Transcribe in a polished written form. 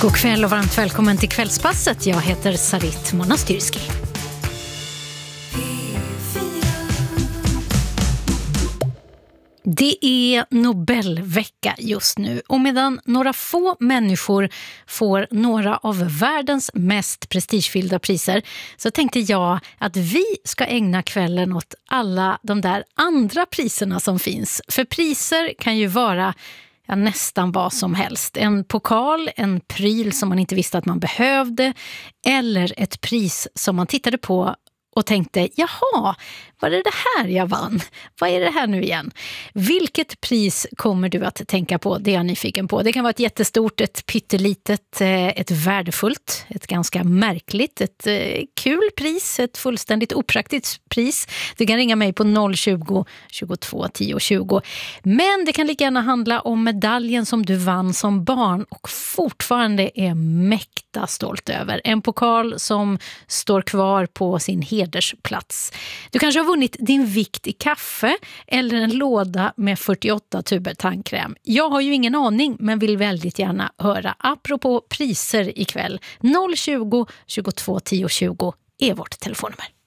God kväll och varmt välkommen till Kvällspasset. Jag heter Sarit Monastyrski. Det är Nobelvecka just nu och medan några få människor får några av världens mest prestigefyllda priser så tänkte jag att vi ska ägna kvällen åt alla de där andra priserna som finns. För priser kan ju vara nästan vad som helst. En pokal, en pryl som man inte visste att man behövde eller ett pris som man tittade på och tänkte, jaha, vad är det här jag vann? Vad är det här nu igen? Vilket pris kommer du att tänka på? Det är jag nyfiken på. Det kan vara ett jättestort, ett pyttelitet, ett värdefullt, ett ganska märkligt, ett kul pris, ett fullständigt opraktiskt pris. Du kan ringa mig på 020 22 10 20. Men det kan lika gärna handla om medaljen som du vann som barn och fortfarande är mäkta stolt över. En pokal som står kvar på sin hedersplats. Du kanske har vunnit din vikt i kaffe eller en låda med 48 tuber tandkräm. Jag har ju ingen aning men vill väldigt gärna höra. Apropå priser ikväll. 020 22 10 20 är vårt telefonnummer.